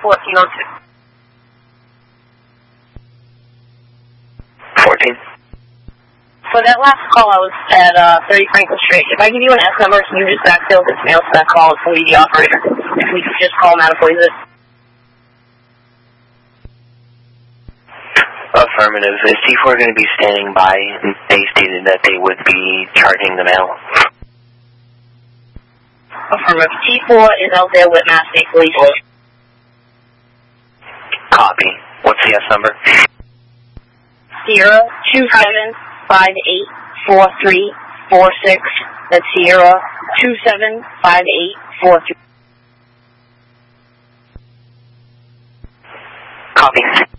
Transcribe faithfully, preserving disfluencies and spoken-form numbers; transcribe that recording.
fourteen oh two. fourteen. For that last call, I was at uh, thirty Franklin Street. If I give you an S number, can you just backfill this mail to that call for the operator? If we could just call him out of please it. Affirmative. Is T four going to be standing by? They stated that they would be charging the mail. Affirmative. T four is out there with Mass State Police. Copy. What's the S number? Sierra two seven five eight four three four six. That's Sierra two seven five eight four three. Copy.